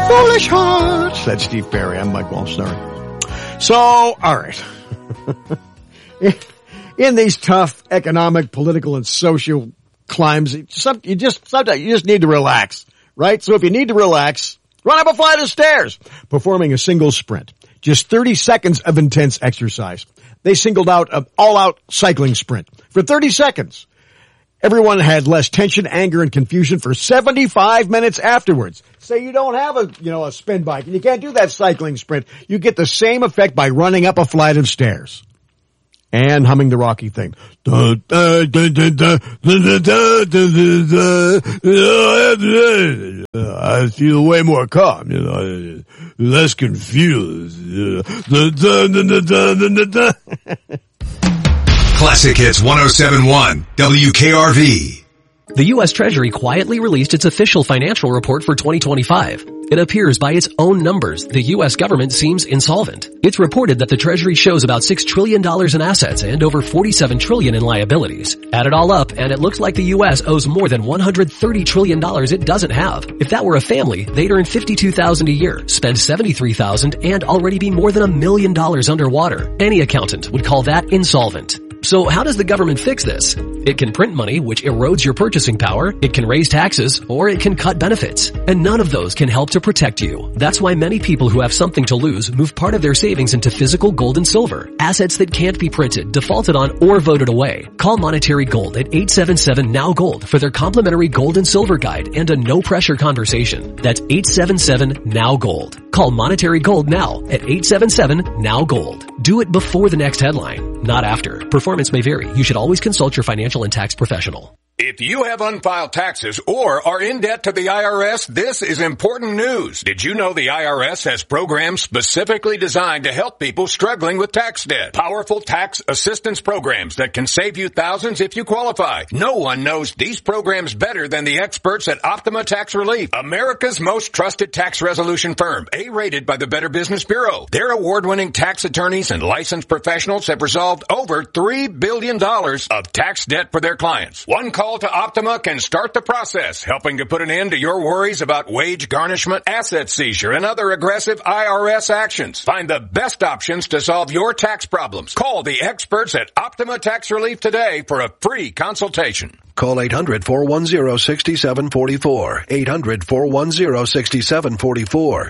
Foolish hearts. That's Steve Perry. I'm Mike Walsh-Snarry. So, all right. In these tough economic, political, and social climes, you just need to relax, right? So if you need to relax, run up a flight of stairs, performing a single sprint. Just 30 seconds of intense exercise. They singled out an all-out cycling sprint for 30 seconds. Everyone had less tension, anger, and confusion for 75 minutes afterwards. Say you don't have a spin bike and you can't do that cycling sprint. You get the same effect by running up a flight of stairs and humming the Rocky thing. I feel way more calm, less confused. Classic Hits 107.1 WKRV. The U.S. Treasury quietly released its official financial report for 2025. It appears by its own numbers, the U.S. government seems insolvent. It's reported that the Treasury shows about $6 trillion in assets and over $47 trillion in liabilities. Add it all up, and it looks like the U.S. owes more than $130 trillion it doesn't have. If that were a family, they'd earn $52,000 a year, spend $73,000, and already be more than $1 million underwater. Any accountant would call that insolvent. So how does the government fix this? It can print money, which erodes your purchasing power. It can raise taxes, or it can cut benefits. And none of those can help to protect you. That's why many people who have something to lose move part of their savings into physical gold and silver. Assets that can't be printed, defaulted on, or voted away. Call Monetary Gold at 877-NOW-GOLD for their complimentary gold and silver guide and a no-pressure conversation. That's 877-NOW-GOLD. Call Monetary Gold now at 877-NOW-GOLD. Do it before the next headline, not after. Performance may vary. You should always consult your financial and tax professional. If you have unfiled taxes or are in debt to the IRS, this is important news. Did you know the IRS has programs specifically designed to help people struggling with tax debt? Powerful tax assistance programs that can save you thousands if you qualify. No one knows these programs better than the experts at Optima Tax Relief, America's most trusted tax resolution firm, A-rated by the Better Business Bureau. Their award-winning tax attorneys and licensed professionals have resolved over $3 billion of tax debt for their clients. One call to Optima can start the process, helping to put an end to your worries about wage garnishment, asset seizure, and other aggressive IRS actions. Find the best options to solve your tax problems. Call the experts at Optima Tax Relief today for a free consultation. Call 800-410-6744. 800-410-6744.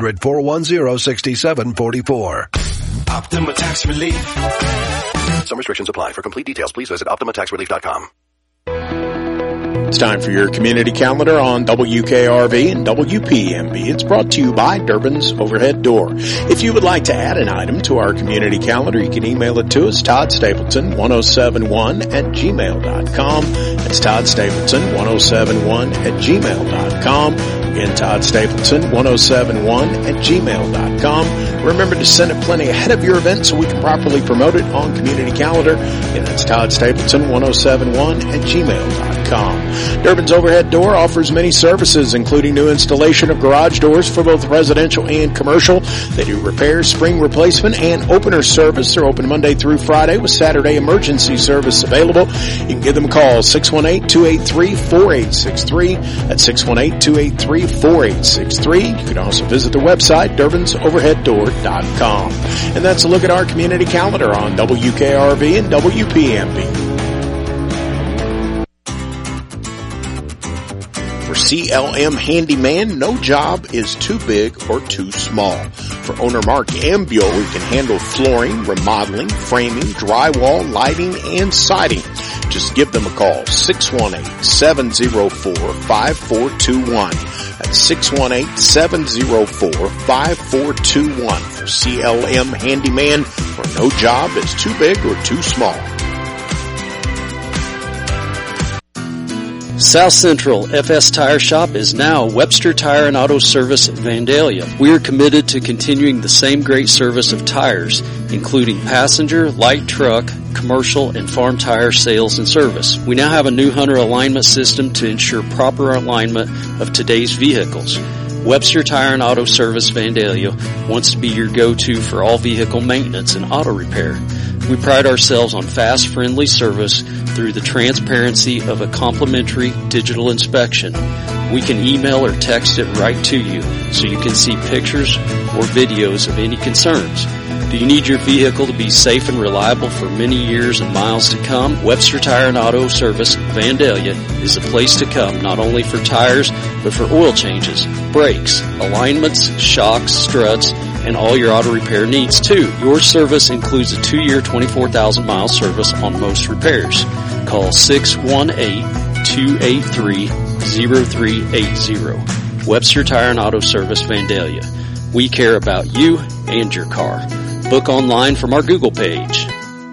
800-410-6744. Optima Tax Relief. Some restrictions apply. For complete details, please visit OptimaTaxRelief.com. It's time for your community calendar on WKRV and WPMB. It's brought to you by Durbin's Overhead Door. If you would like to add an item to our community calendar, you can email it to us, Todd Stapleton 1071 at gmail.com. It's Todd Stapleton 1071 at gmail.com. Again, Todd Stapleton 1071 at gmail.com. Remember to send it plenty ahead of your event so we can properly promote it on community calendar. And that's Todd Stapleton 1071 at gmail.com. Durbin's Overhead Door offers many services, including new installation of garage doors for both residential and commercial. They do repairs, spring replacement, and opener service. They're open Monday through Friday with Saturday emergency service available. You can give them a call, 618-283-4863. That's 618-283-4863. You can also visit their website, DurbinsOverheadDoor.com. And that's a look at our community calendar on WKRV and WPMB. For CLM Handyman, no job is too big or too small. For owner Mark Ambuel, we can handle flooring, remodeling, framing, drywall, lighting, and siding. Just give them a call, 618-704-5421. That's 618-704-5421 for CLM Handyman, where no job is too big or too small. South Central FS Tire Shop is now Webster Tire and Auto Service at Vandalia. We are committed to continuing the same great service of tires, including passenger, light truck, commercial, and farm tire sales and service. We now have a new Hunter alignment system to ensure proper alignment of today's vehicles. Webster Tire and Auto Service Vandalia wants to be your go-to for all vehicle maintenance and auto repair. We pride ourselves on fast, friendly service through the transparency of a complimentary digital inspection. We can email or text it right to you so you can see pictures or videos of any concerns. Do you need your vehicle to be safe and reliable for many years and miles to come? Webster Tire and Auto Service, Vandalia, is the place to come not only for tires, but for oil changes, brakes, alignments, shocks, struts, and all your auto repair needs too. Your service includes a 2-year, 24,000-mile service on most repairs. Call 618-283-0380. Webster Tire and Auto Service, Vandalia. We care about you and your car. Book online from our Google page.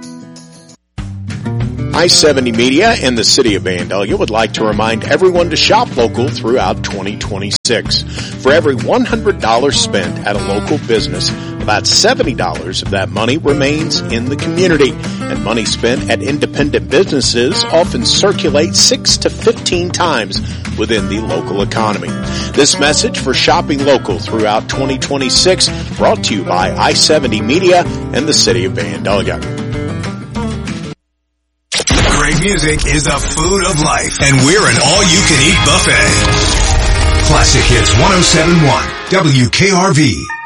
I-70 Media and the City of Vandalia would like to remind everyone to shop local throughout 2026. For every $100 spent at a local business, about $70 of that money remains in the community. And money spent at independent businesses often circulates 6 to 15 times within the local economy. This message for shopping local throughout 2026 brought to you by I-70 Media and the City of Vandalia. Great music is the food of life, and we're an all-you-can-eat buffet. Classic Hits 107.1 WKRV.